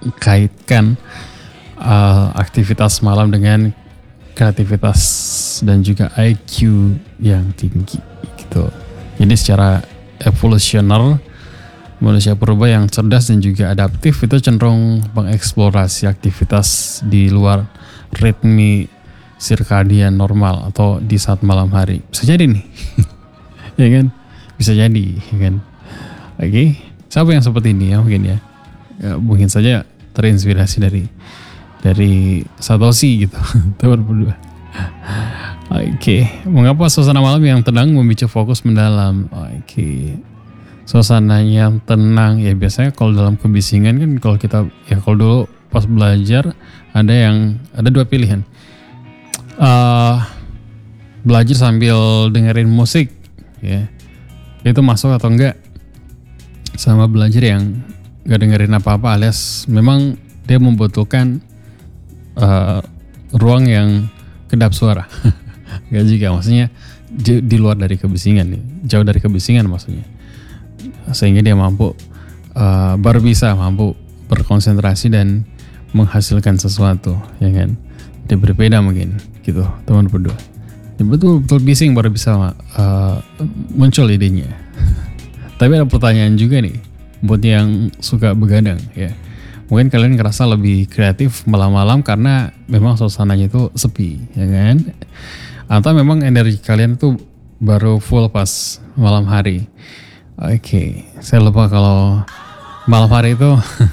mengkaitkan aktivitas malam dengan kreativitas dan juga IQ yang tinggi gitu. Jadi secara evolusioner, manusia purba yang cerdas dan juga adaptif itu cenderung mengeksplorasi aktivitas di luar ritme sirkadian normal atau di saat malam hari. Bisa jadi nih. Ya kan? Bisa jadi, ya kan? Oke. Siapa yang seperti ini ya mungkin ya? Mungkin saja terinspirasi dari Satoshi gitu. Teman berdua. Oke. Mengapa suasana malam yang tenang memicu fokus mendalam? Oke. Suasana yang tenang ya biasanya kalau dalam kebisingan kan kalau dulu pas belajar ada dua pilihan. Belajar sambil dengerin musik ya. Itu masuk atau enggak? Sama belajar yang gak dengerin apa-apa alias memang dia membutuhkan ruang yang kedap suara. Gak juga, maksudnya di luar dari kebisingan nih, jauh dari kebisingan maksudnya, sehingga dia mampu mampu berkonsentrasi dan menghasilkan sesuatu, ya kan? Dia berbeda mungkin, gitu teman berdua. Dia betul-betul bising baru bisa muncul idenya. Tapi ada pertanyaan juga nih buat yang suka begadang ya. Mungkin kalian ngerasa lebih kreatif malam-malam karena memang suasananya itu sepi, ya kan? Atau memang energi kalian tuh baru full pas malam hari. Oke, saya lupa kalau malam hari itu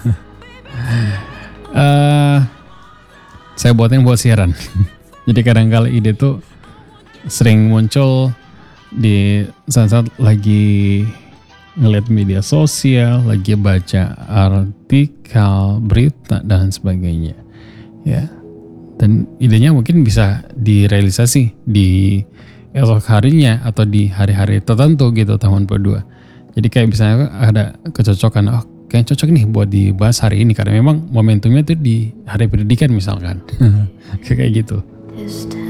saya buat siaran. Jadi kadang-kala ide tuh sering muncul di saat-saat lagi ngeliat media sosial, lagi baca artikel, berita dan sebagainya, ya. Dan idenya mungkin bisa direalisasi di esok harinya atau di hari-hari tertentu gitu tahun berdua. Jadi kayak misalnya ada kecocokan, kayak cocok nih buat dibahas hari ini karena memang momentumnya tuh di hari pendidikan misalkan, kayak gitu.